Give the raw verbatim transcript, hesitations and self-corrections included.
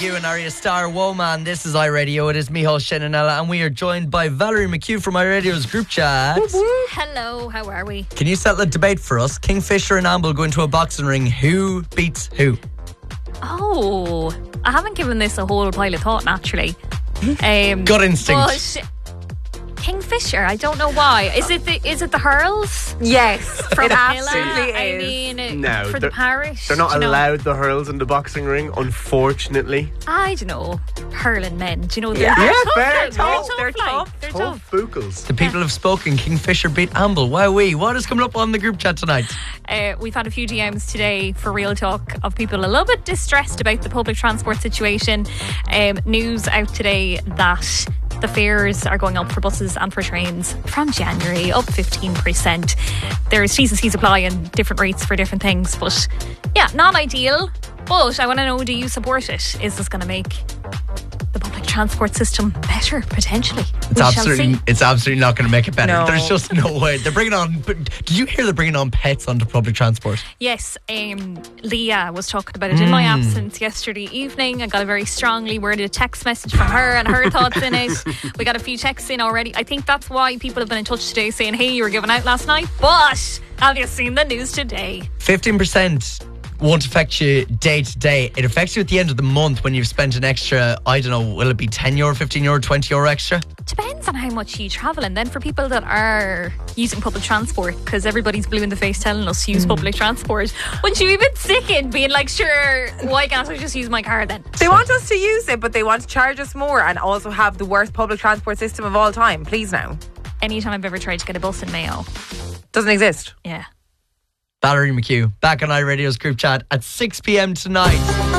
McHugh and Arya Star Woman. This is iRadio. It is me, host Shenanella, and we are joined by Valerie McHugh from iRadio's group chat. Hello, how are we? Can you settle a debate for us? Kingfisher and Amble go into a boxing ring. Who beats who? Oh, I haven't given this a whole pile of thought, naturally. Um, Gut instinct. But Kingfisher, I don't know why. Is it the is it the hurls? Yes, From it absolutely Pilla? I is. mean, No, for the they're- parish. They're not do you know? allowed the hurls in the boxing ring, unfortunately. I don't know. Hurling men. Do you know? Yeah. they're Yeah, tough, fair, like, tough. They're They're tough. tough. like, They're Tough tough. bookles. The people have spoken. Kingfisher beat Amble. Wowee. What is coming up on the group chat tonight? Uh, we've had a few D Ms today for Real Talk of people a little bit distressed about the public transport situation. Um, news out today that the fares are going up for buses and for trains from January, up fifteen percent. There's T's and C's apply and different rates for different things. But yeah, not ideal. But I want to know, do you support it? Is this going to make the public transport system better, potentially? It's We shall absolutely, see. it's absolutely not going to make it better. No. There's just no way. They're bringing on. But did you hear they're bringing on pets onto public transport? Yes, um, Leah was talking about it in my absence yesterday evening. I got a very strongly worded text message from her and her thoughts in it. We got a few texts in already. I think that's why people have been in touch today saying, hey, you were given out last night. But have you seen the news today? fifteen percent won't affect you day to day. It affects you at the end of the month when you've spent an extra, I don't know, will it be ten euro, fifteen euro, twenty euro extra? Depends on how much you travel. And then for people that are using public transport, because everybody's blue in the face telling us to use public transport, wouldn't you even sick in being like, sure, why can't I just use my car then? They want us to use it, but they want to charge us more and also have the worst public transport system of all time. Please now. Anytime I've ever tried to get a bus in Mayo. Doesn't exist. Yeah. Valerie McHugh back on iRadio's group chat at six p.m. tonight.